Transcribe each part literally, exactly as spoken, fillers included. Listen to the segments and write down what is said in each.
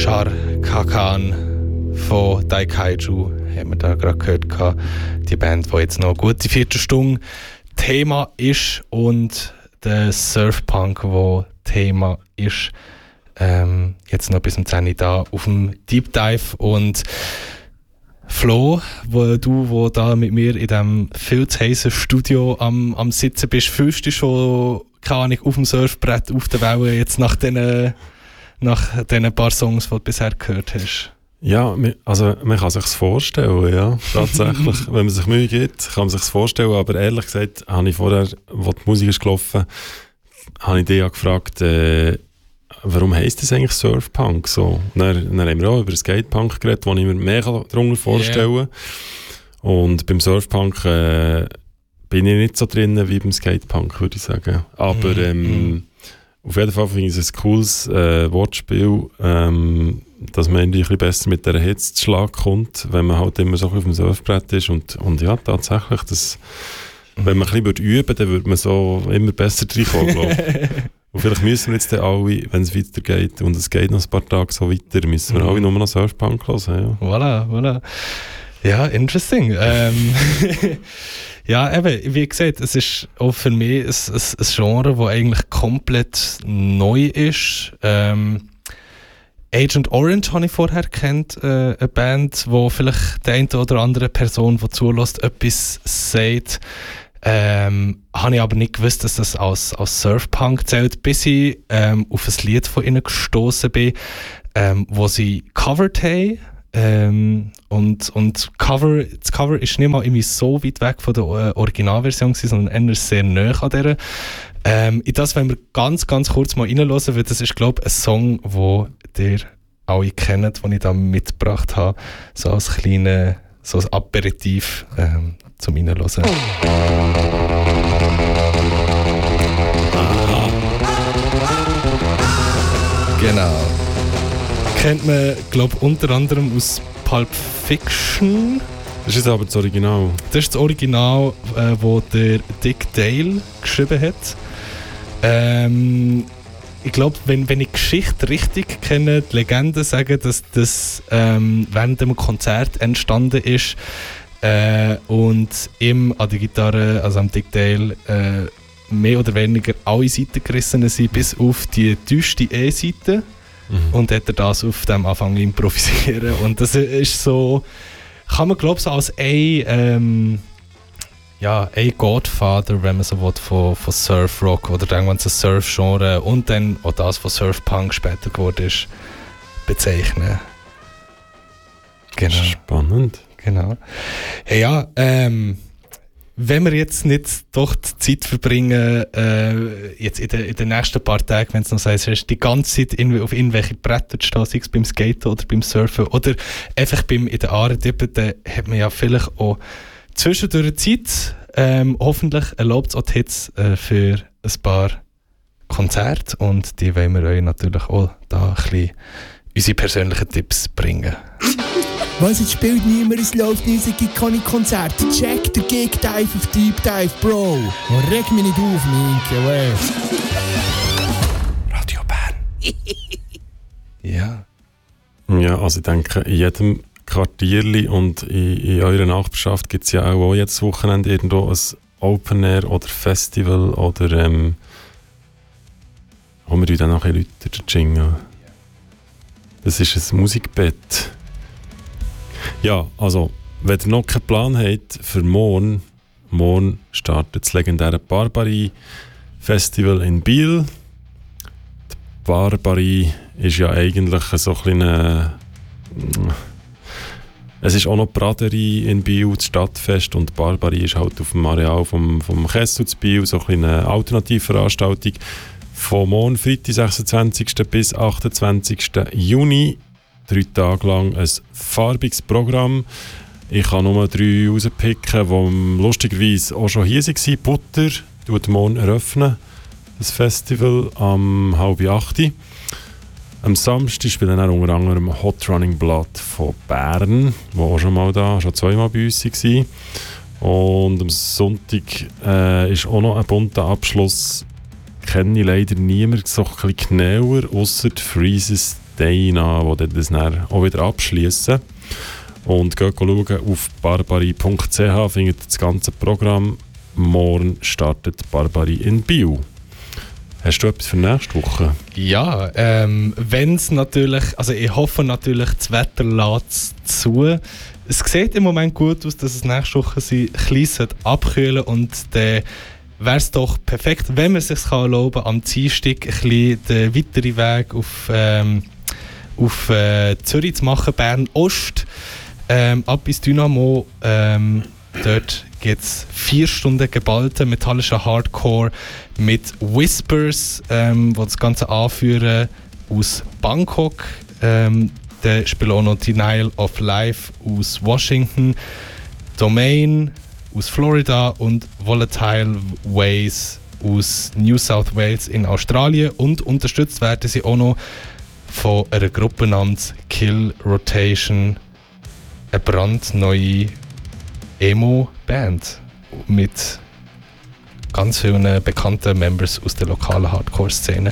Shar Kakan von Daikaiju haben wir da gerade gehört. Die Band, die jetzt noch eine gute vierte Stunde Thema ist und der Surfpunk, der Thema ist. Ähm, jetzt noch bis zum zehn Uhr da auf dem Deep Dive. Und Flo, wo du wo da mit mir in diesem viel zu heißen Studio am, am Sitzen bist, fühlst du schon, keine Ahnung, auf dem Surfbrett, auf der Welle, jetzt nach diesen nach den paar Songs, die du bisher gehört hast? Ja, also man kann sich es vorstellen, ja, tatsächlich. Wenn man sich Mühe gibt, kann man sich es vorstellen, aber ehrlich gesagt, habe ich vorher, als die Musik ist gelaufen, habe ich dich ja gefragt, äh, warum heisst das eigentlich Surfpunk? So, dann, dann haben wir auch über Skatepunk geredet, wo ich mir mehr darunter vorstellen kann. Yeah. Und beim Surfpunk äh, bin ich nicht so drin wie beim Skatepunk, würde ich sagen. Aber mm. ähm, auf jeden Fall finde ich es ein cooles äh, Wortspiel, ähm, dass man irgendwie ein bisschen besser mit dieser Hitze zu Schlag kommt, wenn man halt immer so auf dem Surfbrett ist. Und, und ja, tatsächlich, das, wenn man ein bisschen üben würde, dann würde man so immer besser reinkommen, glaube ich. Und vielleicht müssen wir jetzt dann alle, wenn es weitergeht, und es geht noch ein paar Tage so weiter, müssen wir mhm. alle nur noch Surfpunk hören. Ja. Voilà, voilà. Ja, interesting. ähm, ja, eben, wie gesagt, es ist auch für mich ein, ein, ein Genre, das eigentlich komplett neu ist. Ähm, Agent Orange habe ich vorher kennt, äh, eine Band, wo vielleicht die eine oder andere Person, die zulässt, etwas sagt. Ähm, habe ich aber nicht gewusst, dass das als, als Surfpunk zählt, bis ich ähm, auf ein Lied von ihnen gestoßen bin, ähm, wo sie covered haben. Ähm, und und Cover, das Cover ist nicht mal irgendwie so weit weg von der äh, Originalversion, sondern eher sehr nahe an dieser. Ähm, in das wollen wir ganz, ganz kurz mal reinhören, weil das ist, glaube ich, ein Song, den ihr alle kennt, den ich da mitgebracht habe, so als kleine, so ein Aperitif ähm, zum Reinhören. Genau. Kennt man, glaube ich, unter anderem aus Pulp Fiction. Das ist aber das Original. Das ist das Original, äh, wo der Dick Dale geschrieben hat. Ähm, ich glaube, wenn, wenn ich die Geschichte richtig kenne, die Legenden sagen, dass das ähm, während dem Konzert entstanden ist äh, und ihm an der Gitarre, also am Dick Dale, äh, mehr oder weniger alle Seiten gerissen sind, bis auf die tiefste E-Seite. Mhm. Und hat er das auf dem Anfang improvisieren. Und das ist so, kann man glaube ich so als ein, ähm, ja, ein Godfather, wenn man so will, von, von Surfrock oder irgendwann so Surf-Genre und dann auch das von Surfpunk später geworden ist, bezeichnen. Genau. Spannend. Genau. Hey, ja, ähm, wenn wir jetzt nicht doch die Zeit verbringen, äh, jetzt in, de, in den nächsten paar Tagen, wenn es noch heißt, hast, die ganze Zeit in, auf irgendwelche Bretter zu stehen, sei es beim Skaten oder beim Surfen oder einfach beim in der Aare tippen, dann hat man ja vielleicht auch zwischendurch Zeit, ähm, hoffentlich erlaubt es auch die Hits äh, für ein paar Konzerte und die wollen wir euch natürlich auch da ein bisschen unsere persönlichen Tipps bringen. Was, jetzt spielt niemand, es läuft nicht, es gibt keine Konzerte. Check den Gig Dive auf Deep Dive, Bro. Und reg mich nicht auf, Minke, wey. Radio Bern. Ja. Ja, also ich denke, in jedem Quartierli und in, in eurer Nachbarschaft gibt es ja auch, auch jetzt Wochenende irgendwo ein Open Air oder Festival oder ähm, haben wir dann nachher Leute den Jingle. Das ist ein Musikbett. Ja, also, wenn ihr noch keinen Plan habt für morgen, morgen startet das legendäre Barbarie-Festival in Biel. Die Barbarie ist ja eigentlich so ein kleiner... Es ist auch noch die Braderie in Biel, das Stadtfest, und die Barbarie ist halt auf dem Areal vom, vom Kessel zu Biel, so eine kleine Alternativveranstaltung. Von morgen, Freitag, sechsundzwanzigsten bis achtundzwanzigsten Juni. Drei Tage lang ein farbiges Programm. Ich kann nur drei rauspicken, die lustigerweise auch schon hier waren. Butter tut morgen eröffnen, das Festival am halb acht. Am Samstag spielen dann unter anderem Hot Running Blood von Bern, der auch schon mal da, schon zweimal bei uns war. Und am Sonntag äh, ist auch noch ein bunter Abschluss. Kenne ich leider niemand so ein bisschen genauer, ausser Freezes Steina, die das dann auch wieder abschließen. Und geht schauen auf barbarie punkt c h, findet das ganze Programm. Morgen startet Barbarie in Biel. Hast du etwas für nächste Woche? Ja, ähm, wenn es natürlich, also ich hoffe natürlich, das Wetter lässt zu. Es sieht im Moment gut aus, dass es nächste Woche sich ein bisschen abkühlen und dann wäre es doch perfekt, wenn man es sich erlauben kann, am Dienstag ein bisschen den weiteren Weg auf, ähm, auf äh, Zürich zu machen, Bern-Ost, ähm, ab ins Dynamo. Ähm, dort gibt es vier Stunden geballten metallischen Hardcore mit Whispers, ähm, die das Ganze anführen aus Bangkok. Ähm, der spielt auch noch Denial of Life aus Washington, Domain aus Florida und Volatile Ways aus New South Wales in Australien. Und unterstützt werden sie auch noch von einer Gruppe namens Kill Rotation, eine brandneue Emo-Band mit ganz vielen bekannten Members aus der lokalen Hardcore-Szene.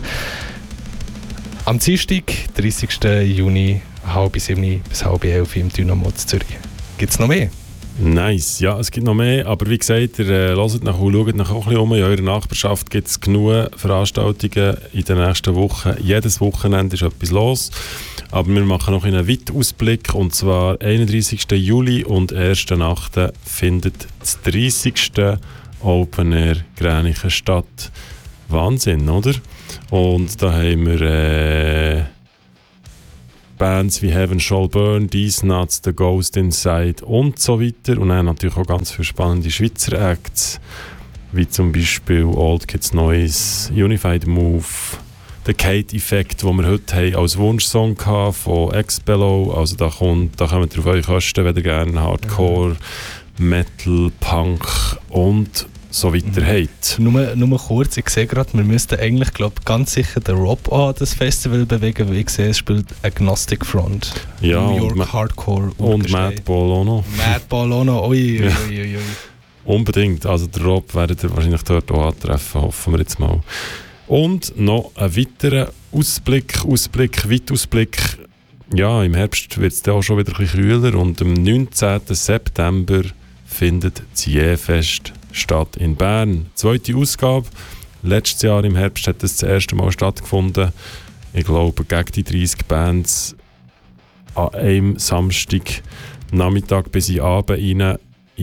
Am Dienstag, dreißigsten Juni, halb sieben bis halb elf im Dynamo zu Zürich. Gibt es noch mehr? Nice, ja, es gibt noch mehr, aber wie gesagt, ihr äh, hört nach und schaut nach auch ein bisschen um. In eurer Nachbarschaft gibt es genug Veranstaltungen in den nächsten Wochen. Jedes Wochenende ist etwas los. Aber wir machen noch einen weiten Ausblick, und zwar einunddreißigsten Juli und ersten achten findet das dreißigste Open Air Gränichen statt. Wahnsinn, oder? Und da haben wir äh, Bands wie Heaven Shall Burn, These Nuts, The Ghost Inside und so weiter. Und dann natürlich auch ganz viele spannende Schweizer Acts, wie zum Beispiel Old Kids Noise, Unified Move, der Kate-Effekt, den wir heute haben, als Wunschsong hatten von Expello. Also da kommt, da kommt ihr auf eure Kosten, wenn ihr gerne Hardcore, Metal, Punk und so weiter mhm. habt. Nur, nur kurz, ich sehe gerade, wir müssten eigentlich, glaube ganz sicher den Rob an das Festival bewegen, weil ich sehe, es spielt Agnostic Front. Ja, New York und Hardcore. Und Madball auch noch. Madball auch noch, ui, ui, ui, ui. Unbedingt, also der Rob werdet ihr wahrscheinlich dort auch antreffen, hoffen wir jetzt mal. Und noch ein weiterer Ausblick, Ausblick, Weitausblick. Ja, im Herbst wird es dann auch schon wieder ein bisschen kühler und am neunzehnten September findet das Jähfest statt in Bern. Zweite Ausgabe. Letztes Jahr im Herbst hat es das erste Mal stattgefunden. Ich glaube, gegen die dreißig Bands an einem Samstag Nachmittag bis in Abend rein.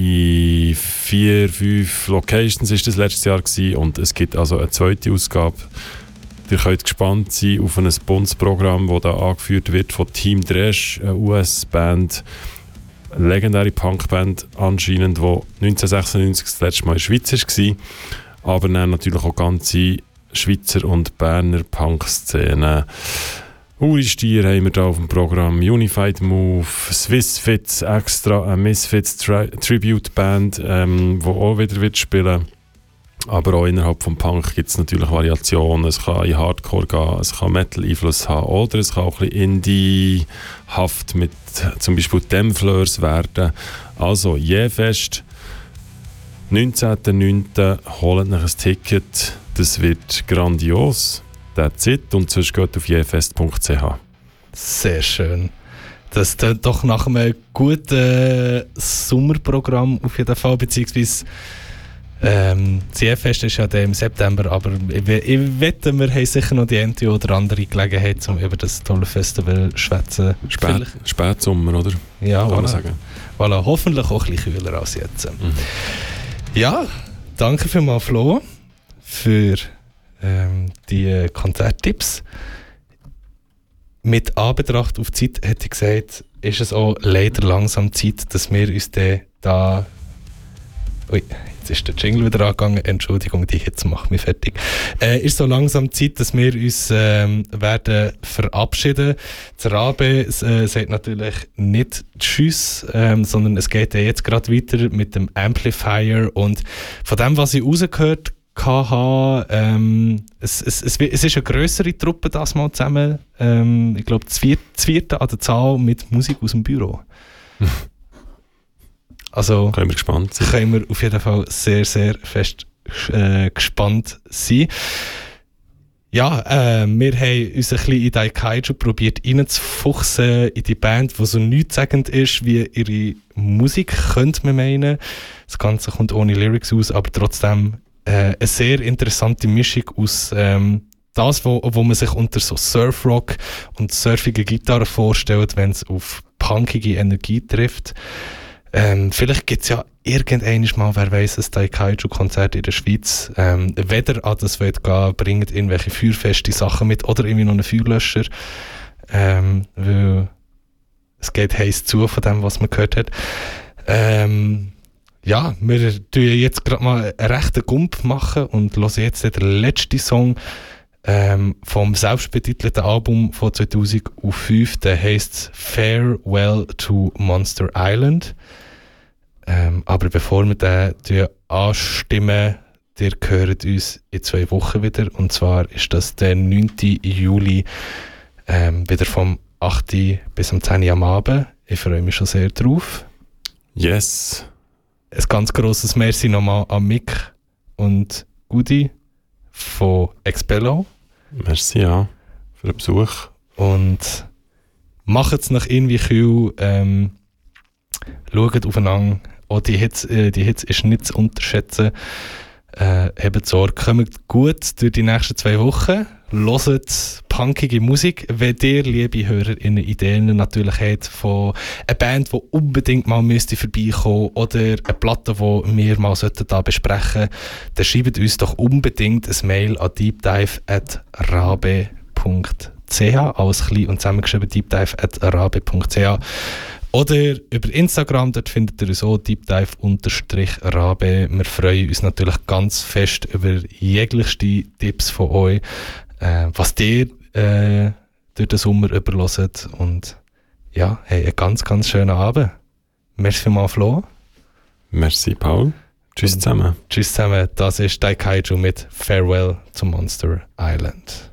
In vier, fünf Locations war das letztes Jahr gewesen, und es gibt also eine zweite Ausgabe. Ihr könnt gespannt sein auf ein Bundesprogramm, das da angeführt wird von Team Dresch, eine U S-Band, eine legendäre Punkband anscheinend, die neunzehnhundertsechsundneunzig das letzte Mal in der Schweiz war, aber dann natürlich auch ganze Schweizer und Berner Punk-Szenen. Uri Stier haben wir da auf dem Programm, Unified Move, Swissfits extra, eine Misfits Tri- Tribute Band, ähm, die auch wieder wird spielen. Aber auch innerhalb vom Punk gibt es natürlich Variationen. Es kann in Hardcore gehen, es kann Metal-Einfluss haben oder es kann auch ein bisschen Indie-haft mit zum Beispiel Demfleurs werden. Also, Jähfest, neunzehnten neunten holt euch ein Ticket, das wird grandios. That's it. Und sonst geht auf jähfest punkt c h. Sehr schön. Das klingt doch nach einem guten Sommerprogramm auf jeden Fall, beziehungsweise ähm, das Jähfest ist ja dann im September, aber ich, ich wette, wir haben sicher noch die eine oder andere Gelegenheit, um über das tolle Festival zu schwätzen. Spät, Spätsommer, oder? Ja, kann voilà. man sagen. Voilà, hoffentlich auch ein bisschen kühler als jetzt. Mhm. Ja, danke vielmals, Flo, für ähm, die Konzerttipps. Mit Anbetracht auf die Zeit, hätte ich gesagt, ist es auch leider langsam Zeit, dass wir uns da... Ui, jetzt ist der Jingle wieder angegangen. Entschuldigung, die Hitze macht mich fertig. Äh, ist so langsam Zeit, dass wir uns ähm, werden verabschieden. Der Rabe äh, sagt natürlich nicht Tschüss, ähm, sondern es geht ja jetzt gerade weiter mit dem Amplifier. Und von dem, was ich rausgehört habe, ähm, es, es, es, es ist eine grössere Truppe das mal zusammen. Ähm, ich glaube, das vierte, das vierte an der Zahl mit Musik aus dem Büro. Also können wir gespannt sein. Können wir auf jeden Fall sehr, sehr fest äh, gespannt sein. Ja, äh, wir haben uns ein bisschen in Daikaiju probiert reinzufuchsen in die Band, die so nichtssagend ist wie ihre Musik, könnte man meinen. Das Ganze kommt ohne Lyrics aus, aber trotzdem äh, eine sehr interessante Mischung aus ähm, das, wo, wo man sich unter so Surfrock und surfige Gitarre vorstellt, wenn es auf punkige Energie trifft. Ähm, vielleicht gibt es ja irgendwann mal, wer weiss, ein Daikaiju-Konzert in der Schweiz. Ähm, wenn ihr an das wollt gehen, bringt irgendwelche feuerfeste Sachen mit oder irgendwie noch einen Feuerlöscher. Ähm, weil es geht heiß zu von dem, was man gehört hat. Ähm, ja, wir tun jetzt gerade mal einen rechten Gump machen und hören jetzt den letzten Song ähm, vom selbstbetitelten Album von zweitausendfünf. Der heisst Farewell to Monster Island. Ähm, aber bevor wir den anstimmen, ihr hört uns in zwei Wochen wieder. Und zwar ist das der neunten Juli, ähm, wieder vom achten bis am zehnten am Abend. Ich freue mich schon sehr drauf. Yes. Ein ganz grosses Merci nochmal an Mick und Gudi von Expello. Merci, ja, für den Besuch. Und macht es nach irgendwie kühl. Ähm, schaut aufeinander. Auch die Hitze, äh, die Hitze ist nicht zu unterschätzen. Äh, habt Sorge. Kommt gut durch die nächsten zwei Wochen. Hört punkige Musik. Wenn ihr, liebe HörerInnen, Ideen natürlich habt von einer Band, die unbedingt mal müsste vorbeikommen oder eine Platte, die wir mal sollten da besprechen sollten, dann schreibt uns doch unbedingt ein Mail an deepdive at rabe punkt c h. Alles klein und zusammengeschrieben, deepdive at rabe punkt c h. Oder über Instagram, dort findet ihr uns auch deepdive-rabe. Wir freuen uns natürlich ganz fest über jeglichste Tipps von euch, äh, was ihr äh, durch den Sommer überhört. Und ja, hey, einen ganz, ganz schönen Abend. Merci vielmals, Flo. Merci, Paul. Tschüss zusammen. Tschüss zusammen. Das ist Daikaiju mit Farewell to Monster Island.